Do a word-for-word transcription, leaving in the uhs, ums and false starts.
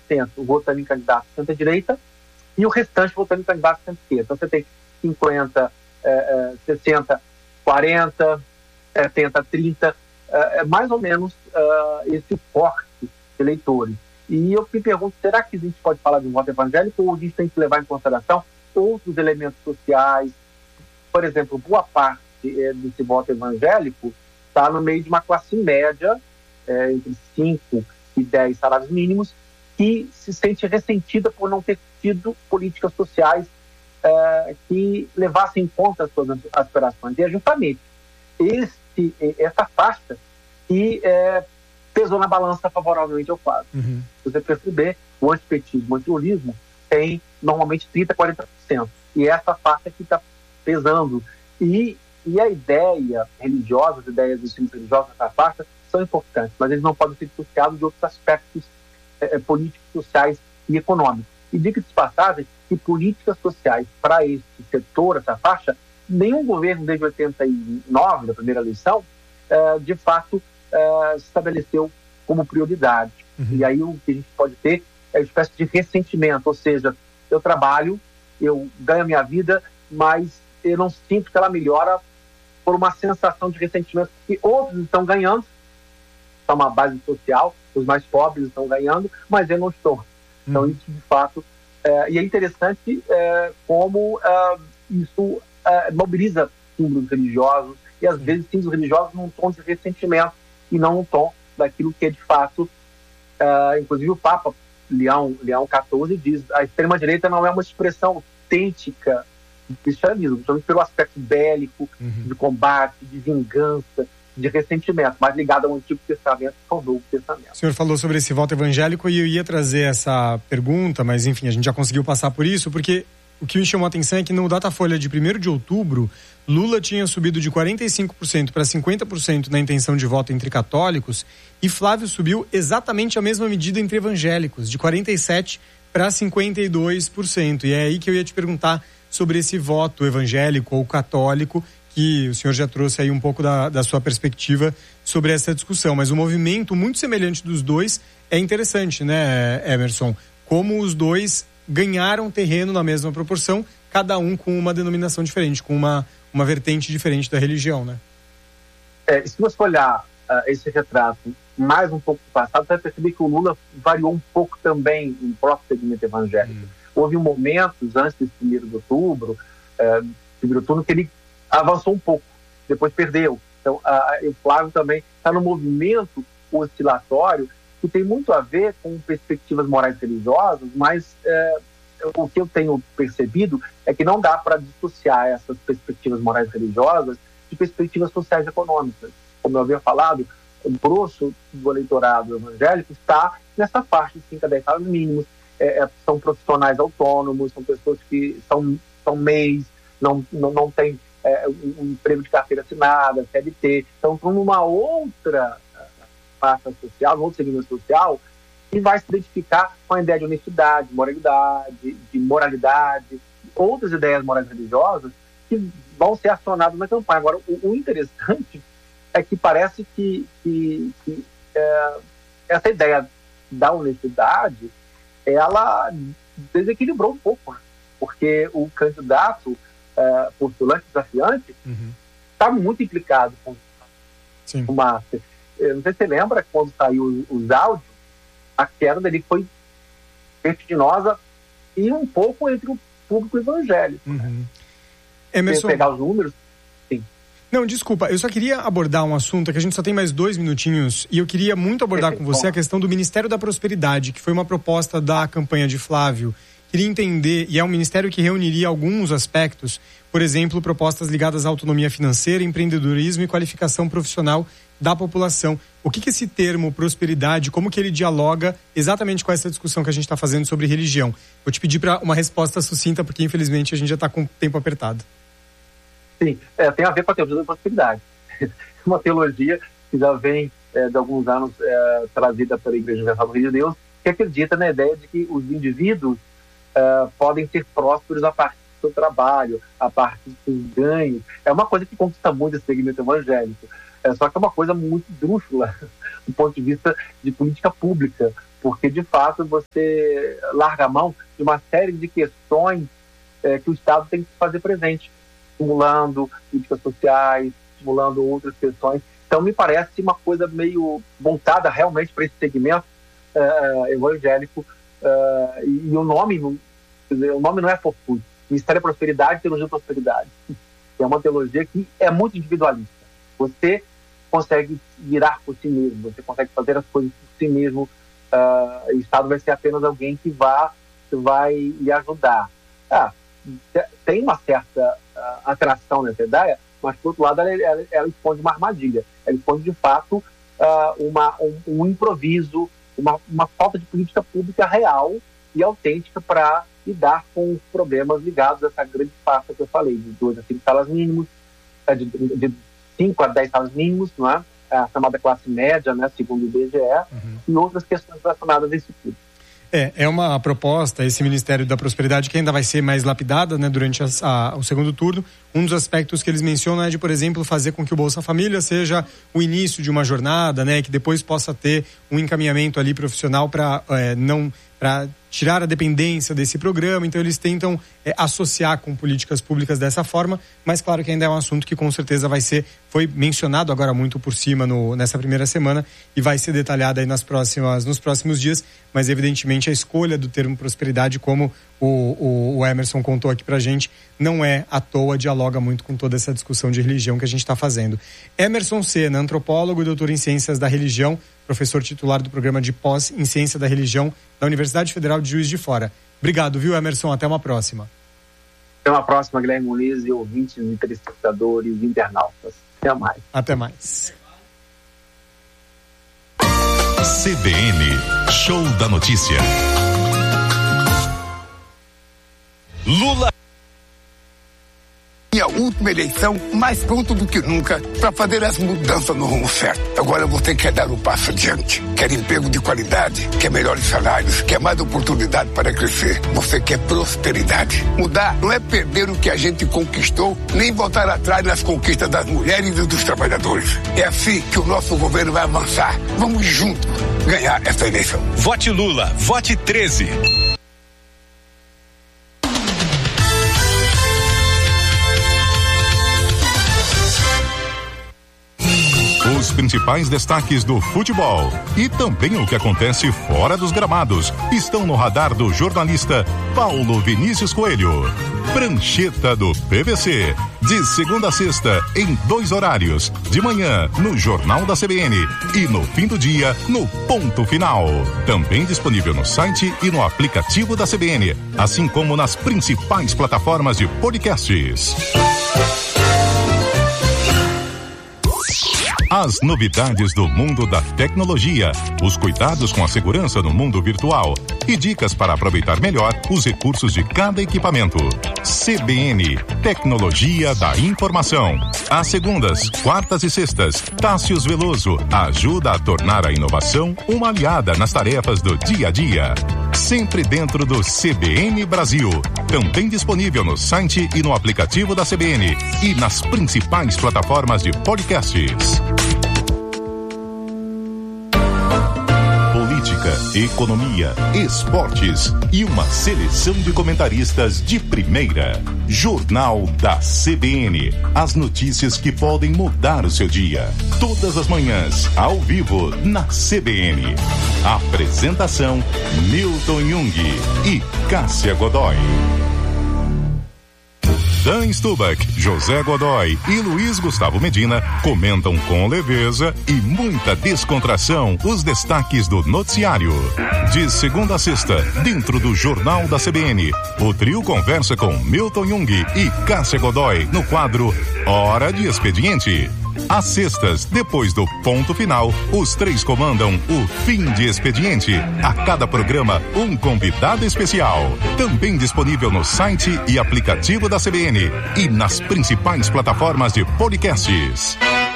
cento votando em candidato de centro-direita e o restante votando em candidato de centro-esquerda. Então você tem cinquenta, é, é, sessenta, quarenta, setenta, trinta, é, é mais ou menos é, esse corte de eleitores. E eu me pergunto, será que a gente pode falar de um voto evangélico ou a gente tem que levar em consideração outros elementos sociais? Por exemplo, boa parte é, desse voto evangélico está no meio de uma classe média, é, entre cinco e dez salários mínimos, que se sente ressentida por não ter tido políticas sociais é, que levassem em conta as suas aspirações. E é justamente esse, essa faixa que é, pesou na balança favoravelmente ao Flávio. Uhum. Se você perceber, o antipetismo, o antilulismo tem normalmente trinta, quarenta por cento. E essa faixa que está pesando. E, e a ideia religiosa, as ideias dos símbolos religiosos dessa faixa são importantes, mas eles não podem ser dissociados de outros aspectos é, políticos, sociais e econômicos. E diga-se de passagem que políticas sociais para esse setor, essa faixa, nenhum governo desde oitenta e nove, da primeira eleição, é, de fato é, estabeleceu como prioridade. Uhum. E aí o que a gente pode ter é uma espécie de ressentimento, ou seja, eu trabalho, eu ganho a minha vida, mas eu não sinto que ela melhora por uma sensação de ressentimento, que outros estão ganhando, está uma base social, os mais pobres estão ganhando, mas eu não estou. Então, hum. isso, de fato, é, e é interessante é, como é, isso é, mobiliza símbolos religiosos, e às vezes símbolos religiosos num tom de ressentimento e não num tom daquilo que é, de fato, é, inclusive o Papa Leão, Leão quatorze diz, a extrema-direita não é uma expressão autêntica do cristianismo, principalmente pelo aspecto bélico, uhum. de combate, de vingança, de ressentimento, mais ligado ao Antigo Testamento que ao Novo Testamento. O senhor falou sobre esse voto evangélico e eu ia trazer essa pergunta, mas enfim, a gente já conseguiu passar por isso, porque o que me chamou a atenção é que no Datafolha de primeiro de outubro, Lula tinha subido de quarenta e cinco por cento para cinquenta por cento na intenção de voto entre católicos e Flávio subiu exatamente a mesma medida entre evangélicos, de quarenta e sete por cento para cinquenta e dois por cento. E é aí que eu ia te perguntar sobre esse voto evangélico ou católico, que o senhor já trouxe aí um pouco da, da sua perspectiva sobre essa discussão, mas o movimento muito semelhante dos dois é interessante, né, Emerson? Como os dois ganharam terreno na mesma proporção, cada um com uma denominação diferente, com uma, uma vertente diferente da religião, né? É, se você olhar uh, esse retrato mais um pouco do passado, você vai perceber que o Lula variou um pouco também no próprio segmento evangélico. Hum. Houve momentos antes desse primeiro de outubro, uh, primeiro turno, que ele avançou um pouco, depois perdeu. Então, a, o Flávio também está no movimento oscilatório que tem muito a ver com perspectivas morais religiosas, mas é, o que eu tenho percebido é que não dá para dissociar essas perspectivas morais religiosas de perspectivas sociais e econômicas. Como eu havia falado, o grosso do eleitorado evangélico está nessa faixa de cinco a dez salários mínimos, é, é, são profissionais autônomos, são pessoas que são, são M E Is, não, não, não têm É, um, um emprego de carteira assinada, C L T, então para uma outra faixa social, um outro segmento social, que vai se identificar com a ideia de honestidade, moralidade, de moralidade, outras ideias morais religiosas que vão ser acionadas na campanha. Agora, o, o interessante é que parece que, que, que é, essa ideia da honestidade, ela desequilibrou um pouco, né? Porque o candidato Uh, postulante, desafiante, está uhum. muito implicado com Sim. o Master. Eu não sei se você lembra, quando saiu os, os áudios, a queda dele foi vertiginosa e um pouco entre o público evangélico. Uhum. Né? Emerson... pegar os números, sim. Não, desculpa, eu só queria abordar um assunto que a gente só tem mais dois minutinhos e eu queria muito abordar com você a questão do Ministério da Prosperidade, que foi uma proposta da campanha de Flávio. Queria entender, e é um ministério que reuniria alguns aspectos, por exemplo, propostas ligadas à autonomia financeira, empreendedorismo e qualificação profissional da população. O que que esse termo prosperidade, como que ele dialoga exatamente com essa discussão que a gente está fazendo sobre religião? Vou te pedir para uma resposta sucinta, porque infelizmente a gente já está com o tempo apertado. Sim, é, tem a ver com a teologia da prosperidade. Uma teologia que já vem é, de alguns anos é, trazida pela Igreja Universal do Reino de Deus, que acredita na ideia de que os indivíduos Uh, podem ser prósperos a partir do seu trabalho, a partir dos ganhos. É uma coisa que conquista muito esse segmento evangélico. É, só que é uma coisa muito drúxula do ponto de vista de política pública, porque de fato você larga a mão de uma série de questões é, que o Estado tem que fazer presente, estimulando políticas sociais, estimulando outras questões. Então me parece uma coisa meio voltada realmente para esse segmento uh, evangélico, uh, e, e o nome, quer dizer, o nome não é fortuito. Ministério da Prosperidade, Teologia da Prosperidade. É uma teologia que é muito individualista. Você consegue virar por si mesmo, você consegue fazer as coisas por si mesmo, uh, e o Estado vai ser apenas alguém que, vá, que vai lhe ajudar. Ah, tem uma certa uh, atração nessa ideia, mas, por outro lado, ela, ela, ela esconde uma armadilha. Ela esconde, de fato, uh, uma, um, um improviso, uma, uma falta de política pública real e autêntica para lidar com os problemas ligados a essa grande farsa que eu falei, de dois a cinco salários mínimos, de, de cinco a dez salários mínimos, não é? A chamada classe média, né, segundo o I B G E, uhum. e outras questões relacionadas a isso tudo. É, é uma proposta, esse Ministério da Prosperidade, que ainda vai ser mais lapidada, né, durante a, a, o segundo turno. Um dos aspectos que eles mencionam é de, por exemplo, fazer com que o Bolsa Família seja o início de uma jornada, né, que depois possa ter um encaminhamento ali profissional para é, não para tirar a dependência desse programa. Então eles tentam é, associar com políticas públicas dessa forma, mas claro que ainda é um assunto que com certeza vai ser, foi mencionado agora muito por cima no, nessa primeira semana e vai ser detalhado aí nas próximas, nos próximos dias, mas evidentemente a escolha do termo prosperidade, como o, o, o Emerson contou aqui pra gente, não é à toa, dialoga muito com toda essa discussão de religião que a gente está fazendo. Emerson Sena, antropólogo e doutor em ciências da religião, professor titular do programa de pós em ciência da religião da Universidade Federal de Juiz de Fora. Obrigado, viu, Emerson? Até uma próxima. Até uma próxima, Guilherme Muniz, e ouvintes, e telespectadores e internautas. Até mais. Até mais. C B N, Show da Notícia. Lula. A última eleição, mais pronto do que nunca, para fazer as mudanças no rumo certo. Agora você quer dar um passo adiante, quer emprego de qualidade, quer melhores salários, quer mais oportunidade para crescer. Você quer prosperidade. Mudar não é perder o que a gente conquistou, nem voltar atrás nas conquistas das mulheres e dos trabalhadores. É assim que o nosso governo vai avançar. Vamos juntos ganhar essa eleição. Vote Lula, vote treze. Os principais destaques do futebol e também o que acontece fora dos gramados estão no radar do jornalista Paulo Vinícius Coelho. Prancheta do P V C, de segunda a sexta, em dois horários, de manhã no Jornal da C B N e no fim do dia no Ponto Final. Também disponível no site e no aplicativo da C B N, assim como nas principais plataformas de podcasts. As novidades do mundo da tecnologia, os cuidados com a segurança no mundo virtual e dicas para aproveitar melhor os recursos de cada equipamento. C B N, Tecnologia da Informação. Às segundas, quartas e sextas, Tássius Veloso ajuda a tornar a inovação uma aliada nas tarefas do dia a dia. Sempre dentro do C B N Brasil. Também disponível no site e no aplicativo da C B N e nas principais plataformas de podcasts. Política, economia, esportes e uma seleção de comentaristas de primeira. Jornal da C B N. As notícias que podem mudar o seu dia. Todas as manhãs, ao vivo, na C B N. Apresentação: Milton Jung e Cássia Godoy. Dan Stubach, José Godoy e Luiz Gustavo Medina comentam com leveza e muita descontração os destaques do noticiário. De segunda a sexta, dentro do Jornal da C B N, o trio conversa com Milton Jung e Cássia Godoy no quadro Hora de Expediente. Às sextas, depois do Ponto Final, os três comandam o Fim de Expediente. A cada programa, um convidado especial. Também disponível no site e aplicativo da C B N e nas principais plataformas de podcasts.